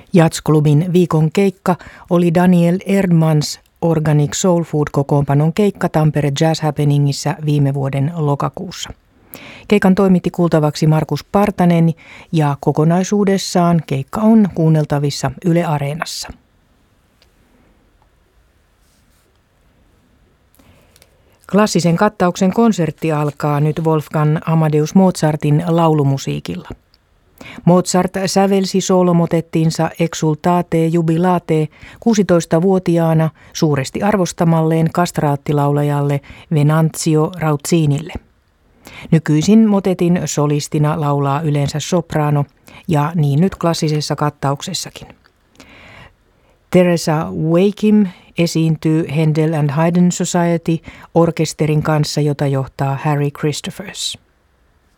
Jazzklubin viikon keikka oli Daniel Erdmanns Organic Soul Food-kokoonpanon keikka Tampere Jazz Happeningissa viime vuoden lokakuussa. Keikan toimitti kuultavaksi Markus Partanen ja kokonaisuudessaan keikka on kuunneltavissa Yle Areenassa. Klassisen kattauksen konsertti alkaa nyt Wolfgang Amadeus Mozartin laulumusiikilla. Mozart sävelsi soolomotettinsa Exultate Jubilate 16-vuotiaana suuresti arvostamalleen kastraattilaulajalle Venanzio Rautzinille. Nykyisin motetin solistina laulaa yleensä sopraano ja niin nyt klassisessa kattauksessakin. Teresa Wakim esiintyy Händel and Haydn Society orkesterin kanssa, jota johtaa Harry Christophers.